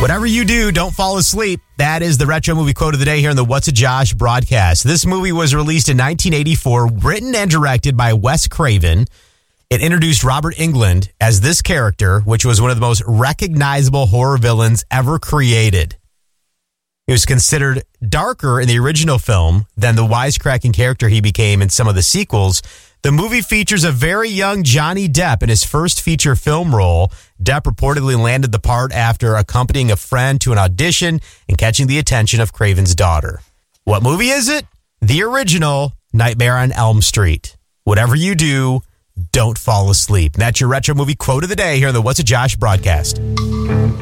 Whatever you do, don't fall asleep. That is the retro movie quote of the day here in the What's a Josh broadcast. This movie was released in 1984, written and directed by Wes Craven. It introduced Robert Englund as this character, which was one of the most recognizable horror villains ever created. He was considered darker in the original film than the wisecracking character he became in some of the sequels. The movie features a very young Johnny Depp in his first feature film role. Depp reportedly landed the part after accompanying a friend to an audition and catching the attention of Craven's daughter. What movie is it? The original Nightmare on Elm Street. Whatever you do, don't fall asleep. And that's your retro movie quote of the day here on the What's a Josh broadcast.